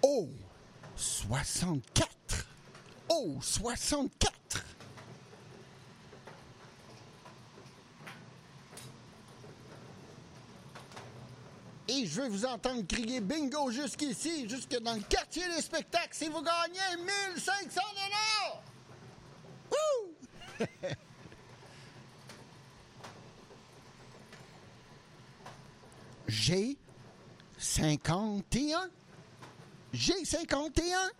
Oh, 64. Oh, 64. Et je vais vous entendre crier bingo jusqu'ici, jusque dans le quartier des spectacles, si vous gagnez 1500 $! Wouh! J'ai 51. J'ai 51.